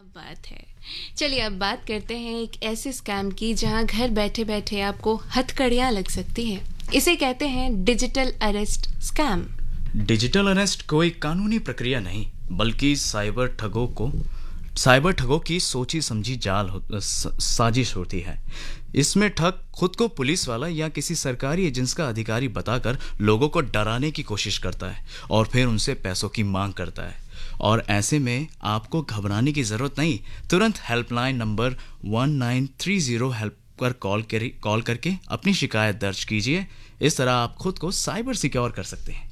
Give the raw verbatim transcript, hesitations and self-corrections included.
बात है। चलिए अब बात करते हैं एक ऐसे स्कैम की जहां घर बैठे बैठे आपको हथकड़ियां लग सकती हैं। इसे कहते हैं digital arrest scam. Digital arrest कोई कानूनी प्रक्रिया नहीं, बल्कि साइबर ठगों को साइबर ठगों की सोची समझी जाल हो, स- साजिश होती है। इसमें ठग खुद को पुलिस वाला या किसी सरकारी एजेंसी का अधिकारी बताकर लोगों को डराने की कोशिश करता है और फिर उनसे पैसों की मांग करता है। और ऐसे में आपको घबराने की जरूरत नहीं, तुरंत helpline number one nine three zero help पर कॉल करी कॉल करके अपनी शिकायत दर्ज कीजिए। इस तरह आप खुद को साइबर सिक्योर कर सकते हैं।